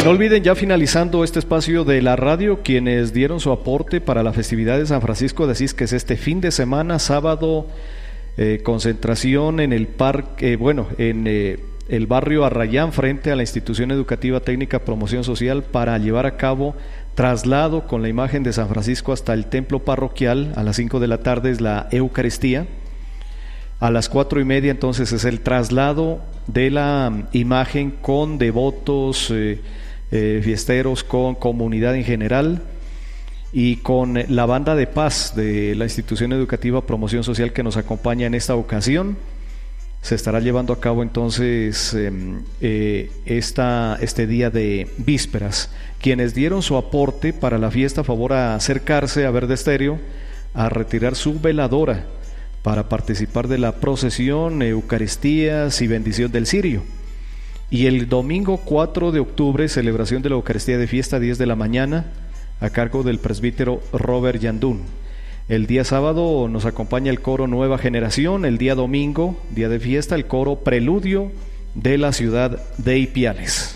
no olviden, ya finalizando este espacio de la radio, quienes dieron su aporte para la festividad de San Francisco de Asís, que es este fin de semana, sábado, concentración en el parque, el barrio Arrayán, frente a la Institución Educativa Técnica Promoción Social, para llevar a cabo traslado con la imagen de San Francisco hasta el templo parroquial. A las 5 de la tarde es la Eucaristía. A las 4:30 entonces es el traslado de la imagen con devotos, fiesteros, con comunidad en general y con la banda de paz de la Institución Educativa Promoción Social que nos acompaña en esta ocasión. Se estará llevando a cabo entonces este día de vísperas. Quienes dieron su aporte para la fiesta, favor a acercarse a Verde Estéreo a retirar su veladora para participar de la procesión, Eucaristías y bendición del cirio. Y el domingo 4 de octubre, celebración de la Eucaristía de fiesta, 10 de la mañana, a cargo del presbítero Robert Yandún. El día sábado nos acompaña el coro Nueva Generación. El día domingo, día de fiesta, el coro Preludio de la ciudad de Ipiales.